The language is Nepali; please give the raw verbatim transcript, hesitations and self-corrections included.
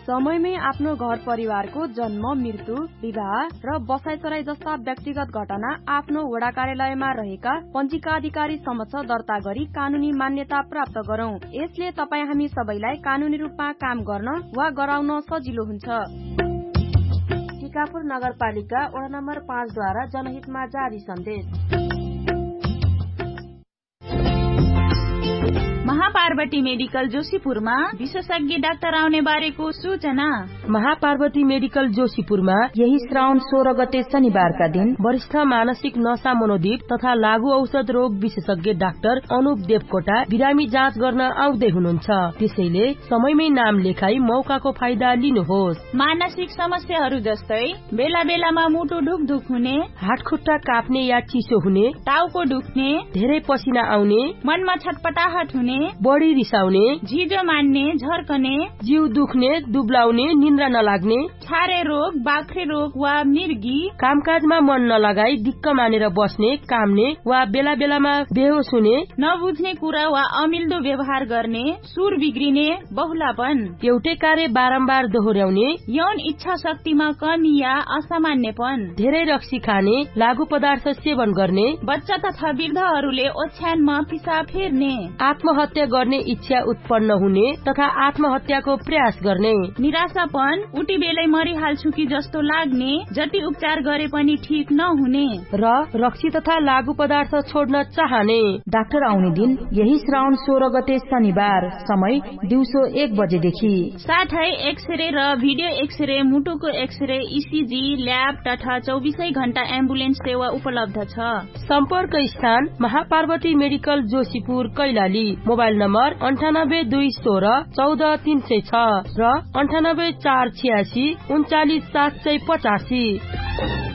समयमै आफ्नो घर परिवारको जन्म, मृत्यु, विवाह र बसाइसराई जस्ता व्यक्तिगत घटना आफ्नो वडा कार्यालयमा रहेका पञ्जीकाधिकारी समक्ष दर्ता गरी कानूनी मान्यता प्राप्त गरौं। यसले तपाई हामी सबैलाई कानूनी रूपमा काम गर्न वा गराउन सजिलो हुन्छ। टिकापुर नगरपालिका वडा नम्बर पाँच द्वारा जनहितमा जारी सन्देश। महापार्वती मेडिकल जोशीपुरमा विशेषज्ञ डाक्टर आउने बारेको सूचना। महापार्वती मेडिकल जोशीपुरमा यही श्रावण सोह्र गते शनिबारका दिन वरिष्ठ मानसिक नशा मनोदीप तथा लागू औषध रोग विशेषज्ञ डाक्टर अनुप देवकोटा बिरामी जाँच गर्न आउँदै हुनुहुन्छ। त्यसैले समयमै नाम लेखाई मौकाको फाइदा लिनुहोस्। मानसिक समस्याहरू जस्तै बेला बेलामा मुटु ढुकढुक हुने, हातखुट्टा काप्ने या चिसो हुने, टाउको दुख्ने, धेरै पसिना आउने, मनमा छटपटाहट हुने, बढी रिसाउने, जिजो मान्ने, झर्कने, जिउ दुख्ने, दुब्लाउने, निन्द्रा नलाग्ने, छारे रोग, बाख्रे रोग वा मिर्गी, कामकाजमा मन नलगाई दिक्क मानेर बस्ने, काम्ने वा बेला बेलामा बेहोस हुने, नबुझ्ने कुरा वा अमिल्दो व्यवहार गर्ने, सुर बिग्रिने, बहुलापन, एउटै कार्य बारम्बार दोहोर्याउने, यौन इच्छा शक्तिमा कमी या असामान्यपन, धेरै रक्सी खाने, लागू पदार्थ सेवन गर्ने, बच्चा तथा वृद्धहरूले ओछ्यानमा पिसाब फेर्ने, आत्महत्या गर्ने इच्छा उत्पन्न हुने तथा आत्महत्याको प्रयास गर्ने, निराशापन, उटी बेलै मरिहाल्छु कि जस्तो लाग्ने, जति उपचार गरे पनि ठीक नहुने र रक्सी तथा लागू पदार्थ छोड्न चाहने। डाक्टर आउने दिन यही श्रावण सोह्र गते शनिबार, समय दिउँसो एक बजेदेखि। साथै एक्सरे र भिडियो एक्सरे, मुटुको एक्सरे, इसिजी, ल्याब तथा चौबिसै घण्टा एम्बुलेन्स सेवा उपलब्ध छ। सम्पर्क स्थान Mahaparvati medical Joshipur Kailali. Mobile number अन्ठानब्बे दुई सोह्र चौध तीन सय छ र अन्ठानब्बे चार छियासी उन्चालिस सात सय पचासी।